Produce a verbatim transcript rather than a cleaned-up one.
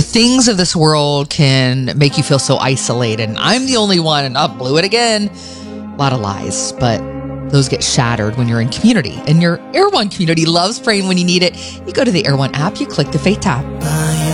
things of this world can make you feel so isolated. And I'm the only one, and I blew it again. A lot of lies, but those get shattered when you're in community. And your Air One community loves praying when you need it. You go to the Air One app, you click the Faith tab.